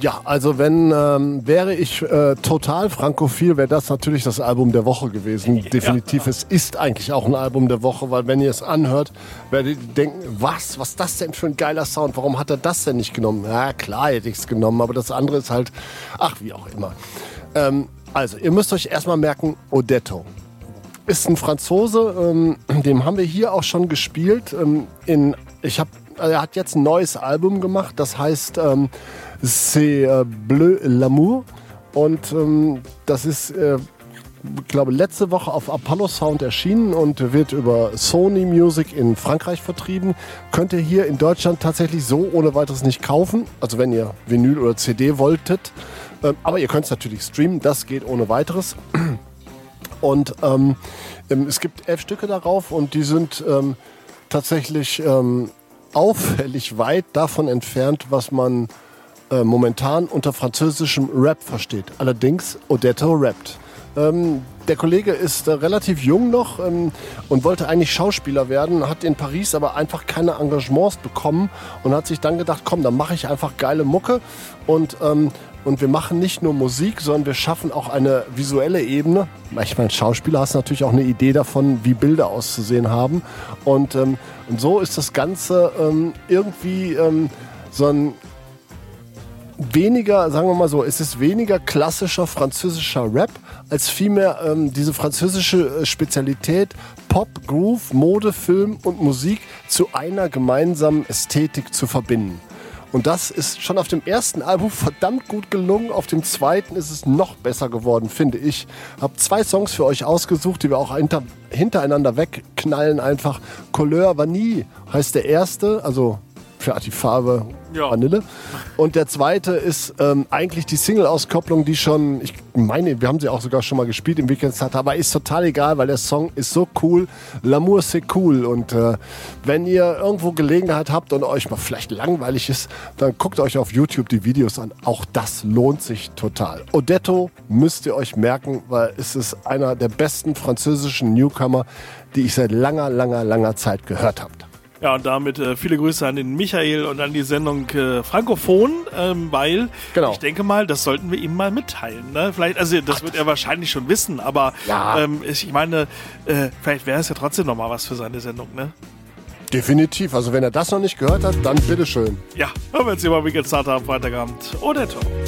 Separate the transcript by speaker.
Speaker 1: Ja, also wäre ich total frankophil, wäre das natürlich das Album der Woche gewesen. Definitiv, es ist eigentlich auch ein Album der Woche, weil wenn ihr es anhört, werdet ihr denken, was ist das denn für ein geiler Sound? Warum hat er das denn nicht genommen? Ja, klar hätte ich es genommen, aber das andere ist halt, wie auch immer. Also, ihr müsst euch erstmal merken, Odetto. Ist ein Franzose, dem haben wir hier auch schon gespielt. Er hat jetzt ein neues Album gemacht, das heißt C'est Bleu l'amour. Und das ist, ich glaube, letzte Woche auf Apollo Sound erschienen und wird über Sony Music in Frankreich vertrieben. Könnt ihr hier in Deutschland tatsächlich so ohne weiteres nicht kaufen. Also wenn ihr Vinyl oder CD wolltet. Aber ihr könnt es natürlich streamen, das geht ohne weiteres. Und es gibt 11 Stücke darauf und die sind tatsächlich auffällig weit davon entfernt, was man momentan unter französischem Rap versteht. Allerdings Odetto rappt. Der Kollege ist relativ jung noch und wollte eigentlich Schauspieler werden, hat in Paris aber einfach keine Engagements bekommen und hat sich dann gedacht, komm, dann mache ich einfach geile Mucke und wir machen nicht nur Musik, sondern wir schaffen auch eine visuelle Ebene. Ich meine, Schauspieler hast natürlich auch eine Idee davon, wie Bilder auszusehen haben. Und so ist das Ganze irgendwie so ein weniger, sagen wir mal so, es ist weniger klassischer französischer Rap, als vielmehr diese französische Spezialität Pop, Groove, Mode, Film und Musik zu einer gemeinsamen Ästhetik zu verbinden. Und das ist schon auf dem ersten Album verdammt gut gelungen. Auf dem zweiten ist es noch besser geworden, finde ich. Habe 2 Songs für euch ausgesucht, die wir auch hintereinander wegknallen einfach. Couleur Vanille heißt der erste, also für die Farbe Vanille. Und der zweite ist eigentlich die Single-Auskopplung, die schon, ich meine, wir haben sie auch sogar schon mal gespielt im Weekend-Start, aber ist total egal, weil der Song ist so cool. L'amour c'est cool. Und wenn ihr irgendwo Gelegenheit habt und euch mal vielleicht langweilig ist, dann guckt euch auf YouTube die Videos an. Auch das lohnt sich total. Odetto müsst ihr euch merken, weil es ist einer der besten französischen Newcomer, die ich seit langer Zeit gehört habe.
Speaker 2: Ja, und damit viele Grüße an den Michael und an die Sendung Frankophon, weil ich denke mal, das sollten wir ihm mal mitteilen. Ne? Vielleicht, also das wird er wahrscheinlich schon wissen, aber ich meine, vielleicht wäre es ja trotzdem nochmal was für seine Sendung, ne?
Speaker 1: Definitiv, also wenn er das noch nicht gehört hat, dann bitteschön.
Speaker 2: Ja, hören wir jetzt hier mal Weekend Starter am Freitagabend. Odetto.